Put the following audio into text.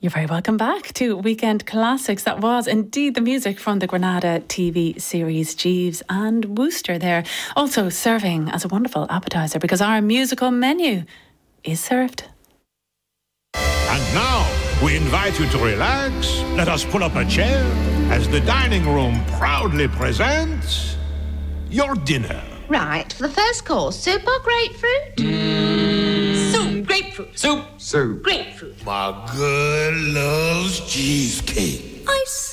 You're very welcome back to Weekend Classics. That was indeed the music from the Granada TV series Jeeves and Wooster there. Also serving as a wonderful appetizer because our musical menu is served. And now we invite you to relax. Let us pull up a chair as the dining room proudly presents your dinner. Right, for the first course, soup or grapefruit? Soup, grapefruit. Soup. Grapefruit. My girl loves cheesecake. Ice.